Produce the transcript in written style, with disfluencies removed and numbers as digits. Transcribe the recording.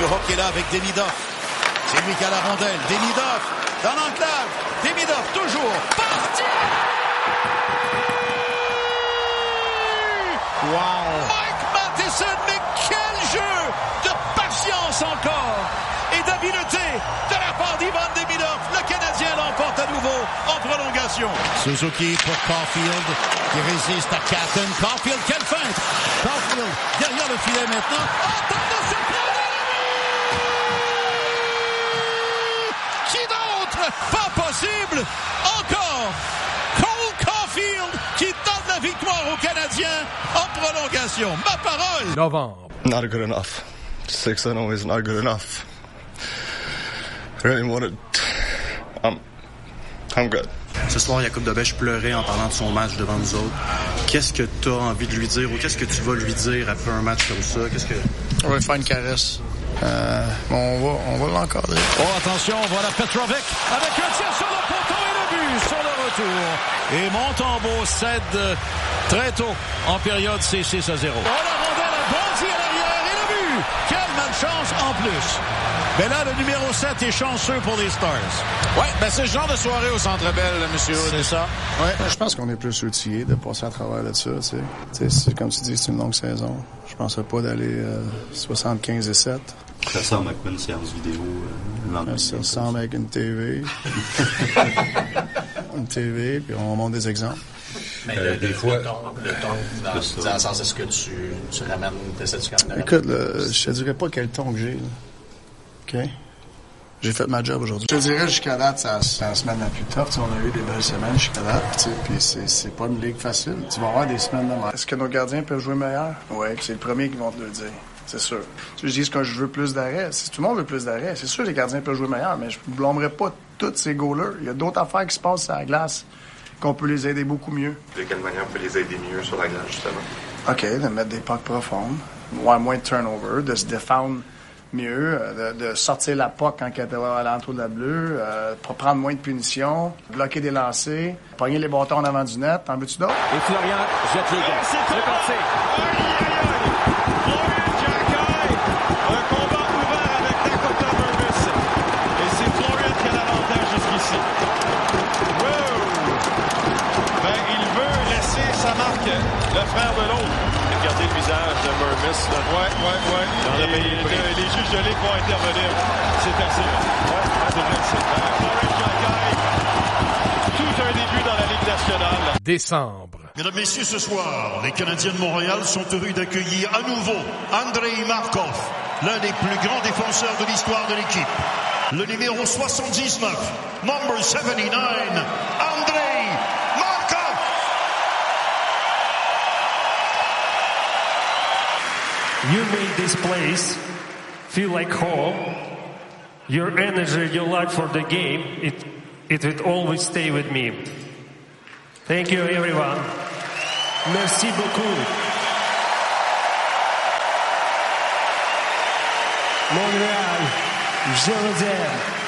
hook est là avec Demidov. C'est lui qui a la rondelle. Demidov dans l'enclave. Demidov toujours. Parti! Wow! Mike Matheson, mais quel jeu de patience encore! Et d'habileté de la part d'Ivan Demidov. Le Canadien l'emporte à nouveau en prolongation. Suzuki pour Caulfield qui résiste à Catton. Caulfield, quelle feinte! Caulfield derrière le filet maintenant. Oh, tente de surprendre! Qui d'autre? Pas possible! Encore! Cole Caulfield qui donne la victoire aux Canadiens en prolongation. Ma parole! Novembre. Not good enough. 6-0 is not good enough. Really wanted. I'm good. Ce soir, Jakub Dobeš pleurait en parlant de son match devant nous autres. Qu'est-ce que tu as envie de lui dire ou qu'est-ce que tu vas lui dire après un match comme ça? On va lui faire une caresse. On va l'encadrer. Oh, attention, voilà Petrovic avec un tir sur le poteau et le but sur le retour. Et Montembeault cède très tôt en période, c'est 6-0. Oh, la rondelle a bondi à l'arrière et le but! Quelle malchance en plus! Mais là, le numéro 7 est chanceux pour les Stars. Ouais, ben c'est le genre de soirée au Centre Bell, monsieur. C'est ça. Ouais. Je pense qu'on est plus outillés de passer à travers de ça, tu sais. C'est comme tu dis, c'est une longue saison. Je penserais pas d'aller 75-7. Ça ressemble à quoi une séance vidéo? Ça ressemble avec une TV. Une TV, puis on montre des exemples. Mais des fois, le ton dans le sens, est-ce que tu ramènes, t'essaies-tu quand même? Écoute, je te dirais pas quel ton que j'ai, là. OK? J'ai fait ma job aujourd'hui. Je te dirais, jusqu'à date, c'est la semaine la plus tough. T'sais, on a eu des belles semaines jusqu'à date, puis c'est pas une ligue facile. Tu vas avoir des semaines de mal. Est-ce que nos gardiens peuvent jouer meilleur? Oui, c'est le premier qui vont te le dire. C'est sûr. Tu dis que je veux plus d'arrêt. Si tout le monde veut plus d'arrêt, c'est sûr que les gardiens peuvent jouer meilleur, mais je ne blâmerais pas tous ces goalers. Il y a d'autres affaires qui se passent sur la glace qu'on peut les aider beaucoup mieux. De quelle manière on peut les aider mieux sur la glace, justement? OK, de mettre des pucks profondes, moins de turnover, de se défendre mieux, de sortir la puck quand elle est à l'entour de la bleue, prendre moins de punitions, bloquer des lancers, pogner les bâtons en avant du net. T'en veux-tu d'autres? Et Florian jette les gars. C'est parti. Un combat ouvert avec Dakota Burgess. Et c'est Florian qui a l'avantage jusqu'ici. Wow! Ben, il veut laisser sa marque, le frère de l'autre. Regardez le visage de Burgess. Ouais. Les juges de ligue vont intervenir. C'est assez. Ouais, c'est vrai. Florian Jacquet, tout un début dans la Ligue nationale. Décembre. Mesdames, Messieurs, ce soir, les Canadiens de Montréal sont heureux d'accueillir à nouveau Andrei Markov, l'un des plus grands défenseurs de l'histoire de l'équipe. Le numéro 79, number 79, Andrei Markov! You made this place feel like home. Your energy, your love for the game, it will always stay with me. Thank you, everyone. Merci beaucoup. Montréal, je vous aime.